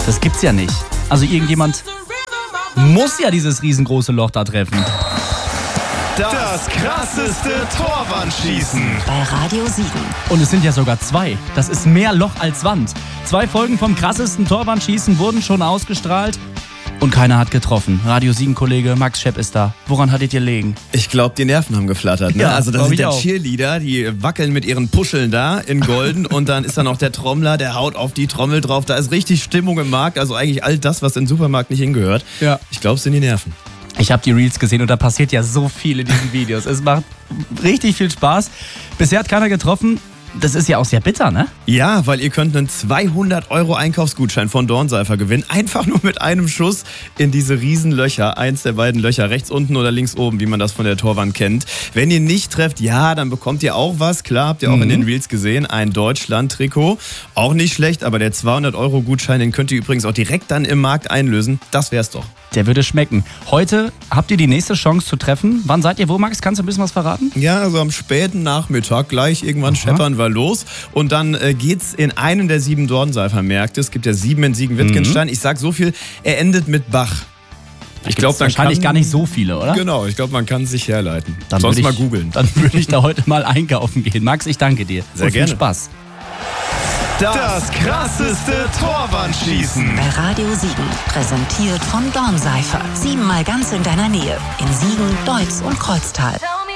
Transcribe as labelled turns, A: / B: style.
A: Das gibt's ja nicht. Also irgendjemand muss ja dieses riesengroße Loch da treffen.
B: Das krasseste Torwandschießen.
C: Bei Radio Siegen.
A: Und es sind ja sogar 2. Das ist mehr Loch als Wand. 2 Folgen vom krassesten Torwandschießen wurden schon ausgestrahlt. Und keiner hat getroffen. Radio Siegen-Kollege Max Schepp ist da. Woran hattet ihr liegen?
B: Ich glaube, die Nerven haben geflattert. Ne?
A: Ja,
B: also das sind ja
A: auch.
B: Cheerleader, die wackeln mit ihren Puscheln da in golden. Und dann ist da noch der Trommler, der haut auf die Trommel drauf. Da ist richtig Stimmung im Markt. Also eigentlich all das, was in den Supermarkt nicht hingehört.
A: Ja.
B: Ich glaube, es sind die Nerven.
A: Ich habe die Reels gesehen und da passiert ja so viel in diesen Videos. Es macht richtig viel Spaß. Bisher hat keiner getroffen. Das ist ja auch sehr bitter, ne?
B: Ja, weil ihr könnt einen 200 € Einkaufsgutschein von Dornseifer gewinnen. Einfach nur mit einem Schuss in diese Riesenlöcher. Eins der beiden Löcher, rechts unten oder links oben, wie man das von der Torwand kennt. Wenn ihr nicht trefft, ja, dann bekommt ihr auch was. Klar, habt ihr auch in den Reels gesehen. Ein Deutschland-Trikot. Auch nicht schlecht, aber der 200 € Gutschein, den könnt ihr übrigens auch direkt dann im Markt einlösen. Das wär's doch.
A: Der würde schmecken. Heute habt ihr die nächste Chance zu treffen. Wann seid ihr wo, Max? Kannst du ein bisschen was verraten?
B: Ja, also am späten Nachmittag, gleich irgendwann scheppern wir los. Und dann geht's in einen der 7 Dornseifer-Märkte. Es gibt ja 7 in Siegen-Wittgenstein. Ich sag so viel, er endet mit Bach. Ich glaube, dann
A: wahrscheinlich gar nicht so viele, oder?
B: Genau, ich glaube, man kann es sich herleiten.
A: Dann
B: Sonst
A: würde
B: mal
A: ich-
B: googeln.
A: Dann würde ich da heute mal einkaufen gehen. Max, ich danke dir.
B: Sehr
A: Und viel
B: gerne.
A: Spaß.
B: Das krasseste Torwandschießen.
C: Bei Radio Siegen. Präsentiert von Dornseifer. 7-mal ganz in deiner Nähe. In Siegen, Deutz und Kreuztal.